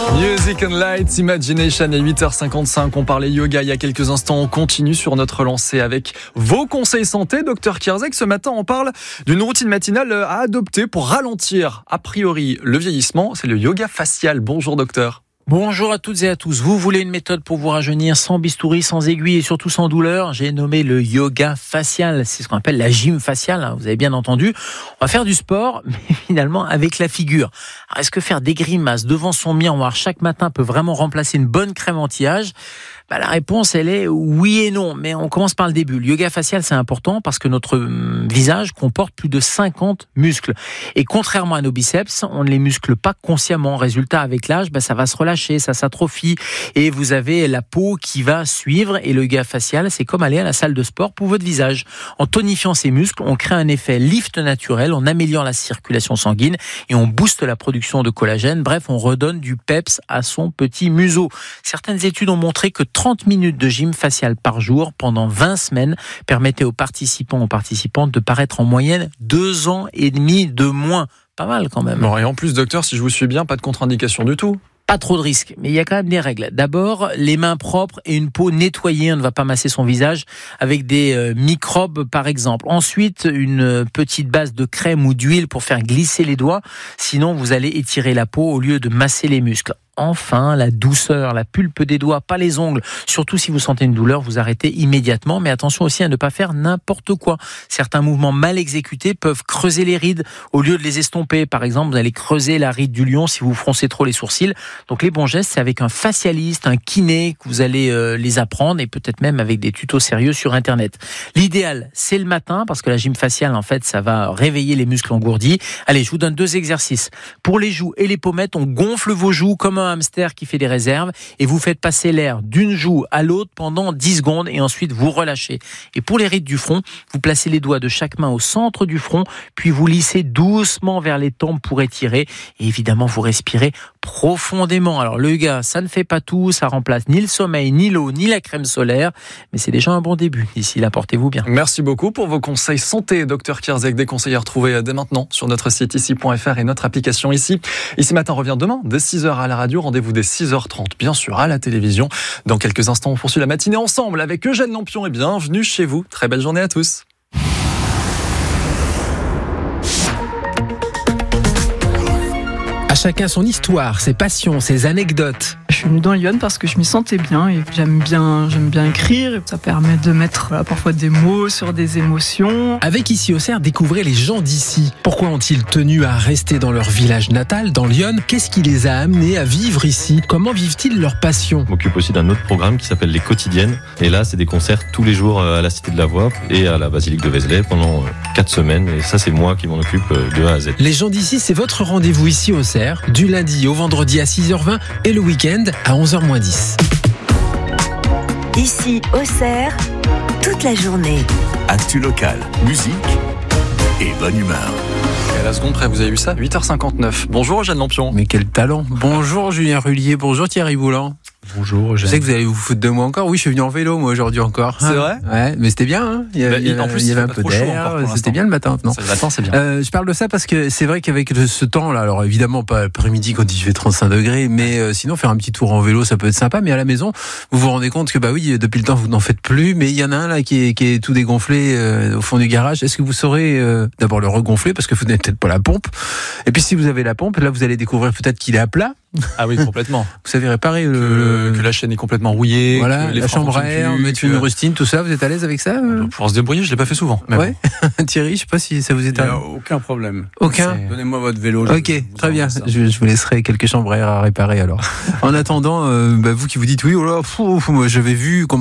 Music and Lights, Imagination à 8h55. On parlait yoga il y a quelques instants. On continue sur notre lancée avec vos conseils santé. Docteur Kierzek, ce matin, on parle d'une routine matinale à adopter pour ralentir, a priori, le vieillissement. C'est le yoga facial. Bonjour, docteur. Bonjour à toutes et à tous. Vous voulez une méthode pour vous rajeunir sans bistouri, sans aiguille et surtout sans douleur? J'ai nommé le yoga facial. C'est ce qu'on appelle la gym faciale. Vous avez bien entendu. On va faire du sport, mais finalement avec la figure. Alors, est-ce que faire des grimaces devant son miroir chaque matin peut vraiment remplacer une bonne crème anti-âge? La réponse, elle est oui et non, mais on commence par le début. Le yoga facial, c'est important parce que notre visage comporte plus de 50 muscles. Et contrairement à nos biceps, on ne les muscle pas consciemment. Résultat, avec l'âge, ça va se relâcher, ça s'atrophie et vous avez la peau qui va suivre. Et le yoga facial, c'est comme aller à la salle de sport pour votre visage. En tonifiant ces muscles, on crée un effet lift naturel, on améliore la circulation sanguine et on booste la production de collagène. Bref, on redonne du peps à son petit museau. Certaines études ont montré que 30 minutes de gym facial par jour pendant 20 semaines permettait aux participantes de paraître en moyenne 2 ans et demi de moins. Pas mal quand même. Bon, et en plus, docteur, si je vous suis bien, pas de contre-indication du tout. Pas trop de risques, mais il y a quand même des règles. D'abord, les mains propres et une peau nettoyée. On ne va pas masser son visage avec des microbes, par exemple. Ensuite, une petite base de crème ou d'huile pour faire glisser les doigts. Sinon, vous allez étirer la peau au lieu de masser les muscles. Enfin, la douceur, la pulpe des doigts, pas les ongles. Surtout si vous sentez une douleur, vous arrêtez immédiatement. Mais attention aussi à ne pas faire n'importe quoi. Certains mouvements mal exécutés peuvent creuser les rides au lieu de les estomper. Par exemple, vous allez creuser la ride du lion si vous froncez trop les sourcils. Donc les bons gestes, c'est avec un facialiste, un kiné que vous allez les apprendre et peut-être même avec des tutos sérieux sur Internet. L'idéal, c'est le matin parce que la gym faciale, en fait, ça va réveiller les muscles engourdis. Allez, je vous donne 2 exercices. Pour les joues et les pommettes, on gonfle vos joues comme un hamster qui fait des réserves et vous faites passer l'air d'une joue à l'autre pendant 10 secondes et ensuite vous relâchez. Et pour les rides du front, vous placez les doigts de chaque main au centre du front puis vous lissez doucement vers les tempes pour étirer et évidemment vous respirez profondément. Alors le yoga, ça ne fait pas tout, ça remplace ni le sommeil, ni l'eau, ni la crème solaire, mais c'est déjà un bon début. D'ici là, portez-vous bien. Merci beaucoup pour vos conseils santé, docteur Kierzek. Des conseils à retrouver dès maintenant sur notre site ici.fr et notre application ici. Ici Matin revient demain dès 6h à la radio. Rendez-vous dès 6h30, bien sûr, à la télévision. Dans quelques instants, on poursuit la matinée ensemble avec Eugène Lampion et bienvenue chez vous. Très belle journée à tous. À chacun son histoire, ses passions, ses anecdotes. Je suis venue dans Lyon parce que je m'y sentais bien et j'aime bien écrire. Ça permet de mettre parfois des mots sur des émotions. Avec Ici Auxerre, découvrez les gens d'ici. Pourquoi ont-ils tenu à rester dans leur village natal, dans Lyon? Qu'est-ce qui les a amenés à vivre ici? Comment vivent-ils leur passion? Je m'occupe aussi d'un autre programme qui s'appelle Les Quotidiennes. Et là, c'est des concerts tous les jours à la Cité de la Voix et à la Basilique de Vézelay pendant 4 semaines. Et ça, c'est moi qui m'en occupe de A à Z. Les gens d'ici, c'est votre rendez-vous Ici Auxerre, du lundi au vendredi à 6h20 et le week-end à 11h-10. Ici Auxerre, toute la journée. Actu local, musique et bonne humeur. Et à la seconde près, vous avez vu ça? 8h59. Bonjour Eugène Lampion. Mais quel talent. Bonjour Julien Rullier, bonjour Thierry Boulan. Bonjour, Je sais que vous allez vous foutre de moi encore. Oui, je suis venu en vélo moi aujourd'hui encore. C'est vrai? Ouais, mais c'était bien. Hein. Il y avait un peu d'air. C'était bien le matin. Non. Le matin, c'est bien. Je parle de ça parce que c'est vrai qu'avec ce temps-là, alors évidemment pas l'après-midi quand il fait 35 degrés, mais sinon faire un petit tour en vélo, ça peut être sympa. Mais à la maison, vous vous rendez compte que oui, depuis le temps vous n'en faites plus. Mais il y en a un là qui est tout dégonflé au fond du garage. Est-ce que vous saurez d'abord le regonfler parce que vous n'avez peut-être pas la pompe. Et puis si vous avez la pompe, là vous allez découvrir peut-être qu'il est à plat. Ah oui, complètement. Vous savez réparer que la chaîne est complètement rouillée. Voilà, que les la chambre à air, mettre une rustine, tout ça. Vous êtes à l'aise avec ça? Pour se débrouiller, je l'ai pas fait souvent. Mais ouais. Bon. Thierry, je sais pas si ça vous est arrivé. Aucun problème. Aucun. Donnez-moi votre vélo. Ok, très bien. Je vous laisserai quelques chambres à air à réparer alors. En attendant, vous qui vous dites oui, oh là, moi j'avais vu comment